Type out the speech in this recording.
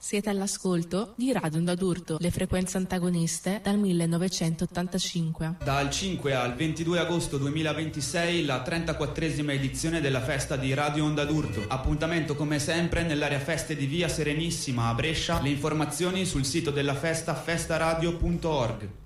Siete all'ascolto di Radio Onda d'Urto, le frequenze antagoniste dal 1985. Dal 5 al 22 agosto 2026 la 34esima edizione della festa di Radio Onda d'Urto. Appuntamento come sempre nell'area feste di Via Serenissima a Brescia. Le informazioni sul sito della festa festaradio.org.